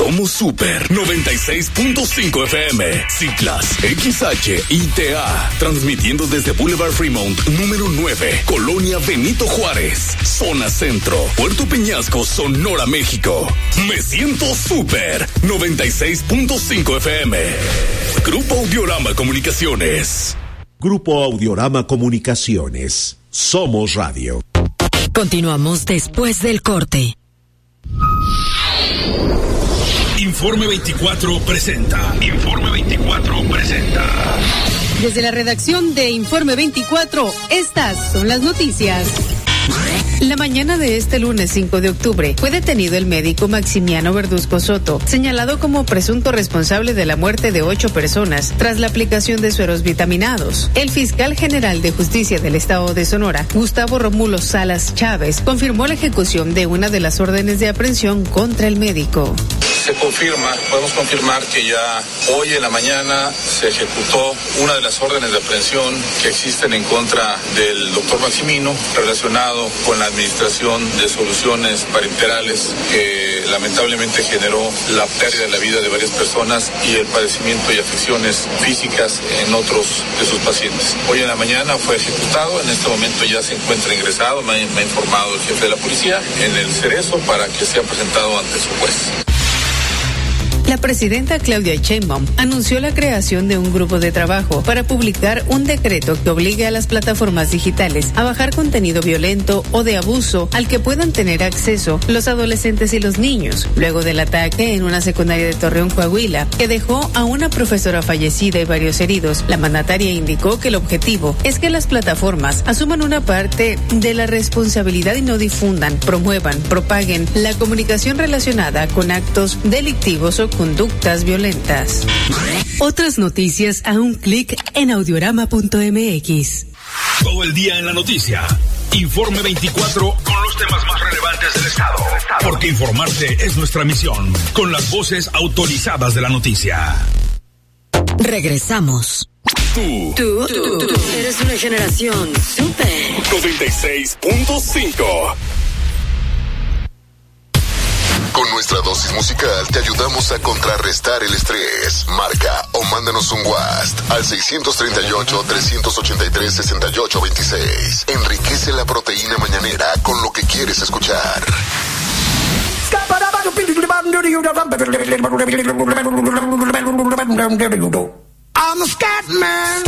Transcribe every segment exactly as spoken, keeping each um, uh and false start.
Somos Super noventa y seis punto cinco F M, Ciclas, X H I T A, transmitiendo desde Boulevard Fremont, número nueve, Colonia Benito Juárez, Zona Centro, Puerto Peñasco, Sonora, México. Me siento Super noventa y seis punto cinco F M. Grupo Audiorama Comunicaciones. Grupo Audiorama Comunicaciones. Somos Radio. Continuamos después del corte. Informe veinticuatro presenta. Informe veinticuatro presenta. Desde la redacción de Informe veinticuatro, estas son las noticias. La mañana de este lunes cinco de octubre fue detenido el médico Maximiano Verduzco Soto, señalado como presunto responsable de la muerte de ocho personas tras la aplicación de sueros vitaminados. El fiscal general de justicia del estado de Sonora, Gustavo Romulo Salas Chávez, confirmó la ejecución de una de las órdenes de aprehensión contra el médico. Se confirma, podemos confirmar que ya hoy en la mañana se ejecutó una de las órdenes de aprehensión que existen en contra del doctor Maximino relacionado con la administración de soluciones parenterales que lamentablemente generó la pérdida de la vida de varias personas y el padecimiento y afecciones físicas en otros de sus pacientes. Hoy en la mañana fue ejecutado, en este momento ya se encuentra ingresado, me ha, me ha informado el jefe de la policía, en el Cerezo para que sea presentado ante su juez. La presidenta Claudia Sheinbaum anunció la creación de un grupo de trabajo para publicar un decreto que obligue a las plataformas digitales a bajar contenido violento o de abuso al que puedan tener acceso los adolescentes y los niños, luego del ataque en una secundaria de Torreón, Coahuila, que dejó a una profesora fallecida y varios heridos. La mandataria indicó que el objetivo es que las plataformas asuman una parte de la responsabilidad y no difundan, promuevan, propaguen la comunicación relacionada con actos delictivos o conductas violentas. Otras noticias a un clic en audiorama punto m x. Todo el día en la noticia. Informe veinticuatro con los temas más relevantes del estado. Porque informarte es nuestra misión. Con las voces autorizadas de la noticia. Regresamos. Tú, tú, tú, tú, tú eres una generación super noventa y seis punto cinco. Con nuestra dosis musical te ayudamos a contrarrestar el estrés. Marca o mándanos un WhatsApp al seis tres ocho, tres ocho tres, seis ocho dos seis. Enriquece la proteína mañanera con lo que quieres escuchar. I'm a scat man.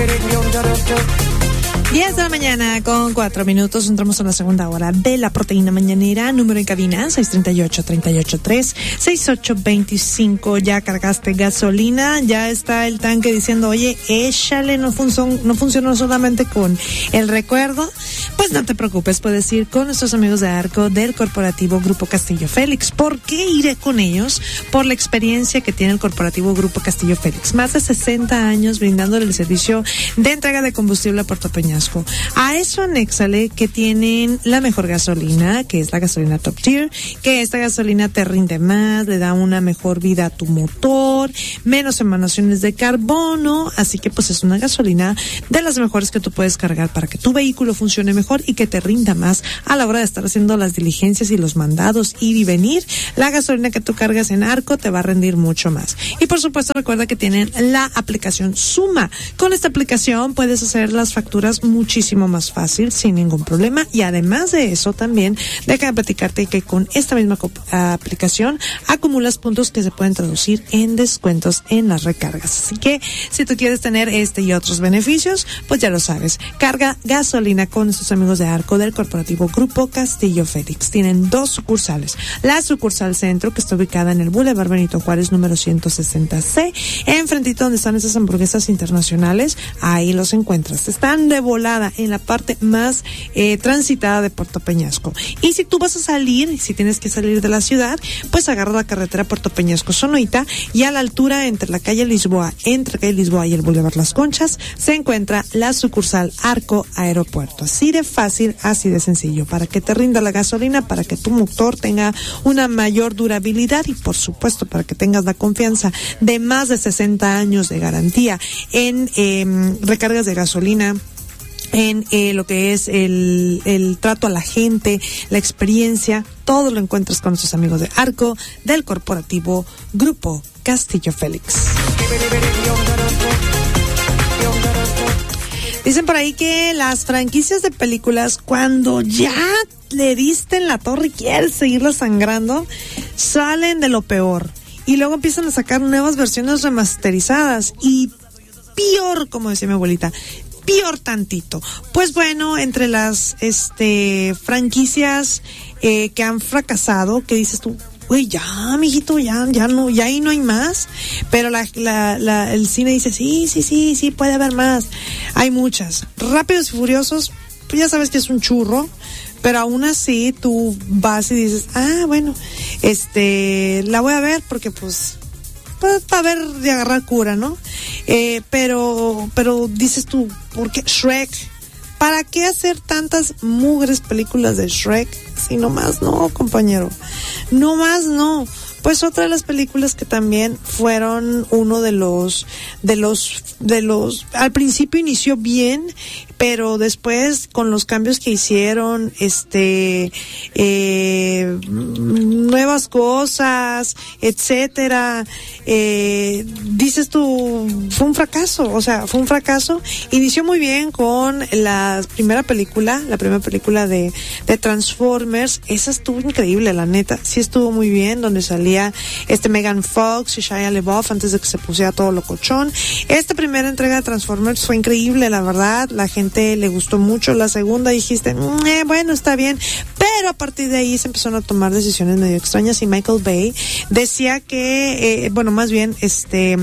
diez de la mañana con cuatro minutos, entramos en la segunda hora de la proteína mañanera. Número en cabina seis tres ocho, tres ocho tres, seis ocho dos cinco. Ya cargaste gasolina, ya está el tanque diciendo, oye, échale, no, func- no funcionó solamente con el recuerdo. Pues no te preocupes, puedes ir con nuestros amigos de Arco del corporativo Grupo Castillo Félix. ¿Por qué iré con ellos? Por la experiencia que tiene el corporativo Grupo Castillo Félix. Más de sesenta años brindándole el servicio de entrega de combustible a Puerto Peñasco. A eso anéxale que tienen la mejor gasolina, que es la gasolina Top Tier, que esta gasolina te rinde más, le da una mejor vida a tu motor, menos emanaciones de carbono, así que pues es una gasolina de las mejores que tú puedes cargar para que tu vehículo funcione mejor y que te rinda más a la hora de estar haciendo las diligencias y los mandados, ir y venir. La gasolina que tú cargas en Arco te va a rendir mucho más. Y por supuesto recuerda que tienen la aplicación Suma. Con esta aplicación puedes hacer las facturas muchísimo más fácil, sin ningún problema, y además de eso también déjame platicarte que con esta misma co- aplicación acumulas puntos que se pueden traducir en descuentos en las recargas. Así que si tú quieres tener este y otros beneficios, pues ya lo sabes, carga gasolina con nuestros amigos de Arco del corporativo Grupo Castillo Félix. Tienen dos sucursales, la sucursal centro, que está ubicada en el Boulevard Benito Juárez número ciento sesenta C, enfrentito donde están esas hamburguesas internacionales, ahí los encuentras, están de volada en la parte más eh, transitada de Puerto Peñasco. Y si tú vas a salir, si tienes que salir de la ciudad, pues agarra la carretera Puerto Peñasco Sonoita, y a la altura entre la calle Lisboa, entre calle Lisboa y el Boulevard Las Conchas, se encuentra la sucursal Arco Aeropuerto. Así de fácil, así de sencillo, para que te rinda la gasolina, para que tu motor tenga una mayor durabilidad y por supuesto para que tengas la confianza de más de sesenta años de garantía en eh, recargas de gasolina en eh, lo que es el, el trato a la gente, la experiencia, todo lo encuentras con nuestros amigos de Arco, del corporativo Grupo Castillo Félix. Dicen por ahí que las franquicias de películas, cuando ya le diste en la torre y quieres seguirla sangrando, salen de lo peor. Y luego empiezan a sacar nuevas versiones remasterizadas. Y peor, como decía mi abuelita, peor tantito. Pues bueno, entre las este franquicias eh, que han fracasado, que dices tú, güey, ya, mijito, ya, ya no, ya ahí no hay más. Pero la, la, la, el cine dice, sí, sí, sí, sí, puede haber más. Hay muchas. Rápidos y Furiosos, pues ya sabes que es un churro, pero aún así tú vas y dices, ah, bueno, este, la voy a ver porque pues, pues para ver de agarrar cura, ¿no? Eh, pero, pero dices tú, ¿por qué Shrek? ¿Para qué hacer tantas mugres películas de Shrek? Si no más no, compañero. No más no. Pues otra de las películas que también fueron uno de los, de los, de los, al principio inició bien, pero después con los cambios que hicieron, este, eh, nuevas cosas, etcétera, eh, dices tú, fue un fracaso, o sea, fue un fracaso. Inició muy bien con la primera película, la primera película de, de Transformers, esa estuvo increíble, la neta, sí estuvo muy bien, donde salía este Megan Fox y Shia LaBeouf antes de que se pusiera todo locochón. Esta primera entrega de Transformers fue increíble, la verdad, la gente le gustó mucho. La segunda dijiste, eh, bueno, está bien, pero a partir de ahí se empezaron a tomar decisiones medio extrañas y Michael Bay decía que, eh, bueno, más bien, este...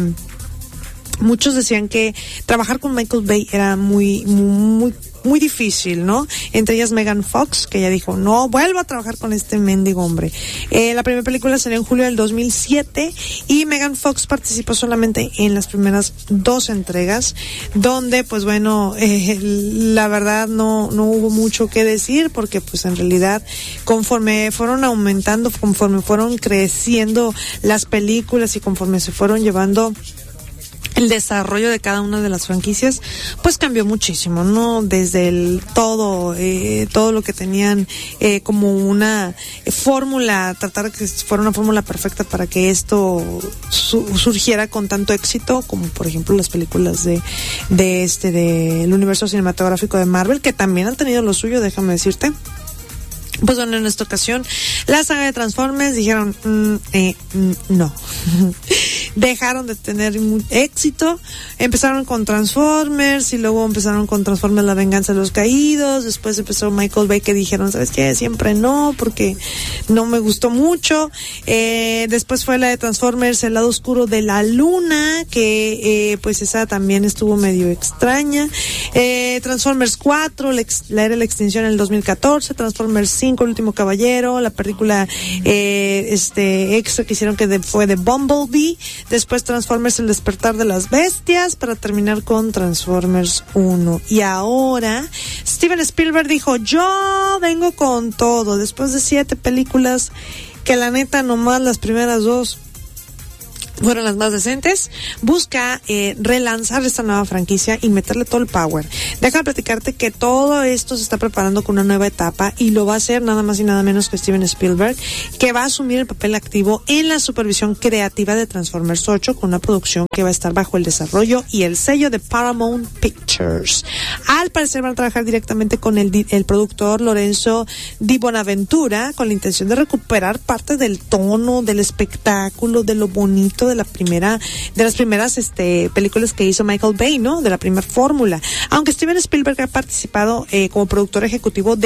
muchos decían que trabajar con Michael Bay era muy, muy, muy difícil, ¿no? Entre ellas Megan Fox, que ella dijo, no vuelvo a trabajar con este mendigo hombre. Eh, la primera película salió en julio del dos mil siete y Megan Fox participó solamente en las primeras dos entregas, donde, pues bueno, eh, la verdad no, no hubo mucho que decir, porque pues en realidad conforme fueron aumentando, conforme fueron creciendo las películas y conforme se fueron llevando el desarrollo de cada una de las franquicias, pues cambió muchísimo, ¿no? Desde el todo, eh, todo lo que tenían eh, como una eh, fórmula, tratar de que fuera una fórmula perfecta para que esto su, surgiera con tanto éxito, como por ejemplo las películas de, de este, del universo cinematográfico de Marvel, que también han tenido lo suyo, déjame decirte. Pues bueno, en esta ocasión, la saga de Transformers dijeron, mm, eh, mm, no. Dejaron de tener éxito, empezaron con Transformers y luego empezaron con Transformers La Venganza de los Caídos, después empezó Michael Bay, que dijeron, ¿sabes qué? Siempre no, porque no me gustó mucho. Eh, después fue la de Transformers El Lado Oscuro de la Luna, que eh, pues esa también estuvo medio extraña. Eh, Transformers cuatro, la, ex, la era la extinción en el dos mil catorce, Transformers cinco, El Último Caballero, la película eh, este extra que hicieron que de, fue de Bumblebee. Después Transformers El Despertar de las Bestias, para terminar con Transformers uno. Y ahora Steven Spielberg dijo, yo vengo con todo. Después de siete películas, que la neta nomás las primeras dos fueron las más decentes, busca eh, relanzar esta nueva franquicia y meterle todo el power. Déjame platicarte que todo esto se está preparando con una nueva etapa, y lo va a hacer nada más y nada menos que Steven Spielberg, que va a asumir el papel activo en la supervisión creativa de Transformers ocho, con una producción que va a estar bajo el desarrollo y el sello de Paramount Pictures. Al parecer van a trabajar directamente con el, el productor Lorenzo Di Bonaventura, con la intención de recuperar parte del tono, del espectáculo, de lo bonito de la primera, de las primeras este películas que hizo Michael Bay, ¿no? De la primera fórmula. Aunque Steven Spielberg ha participado eh, como productor ejecutivo de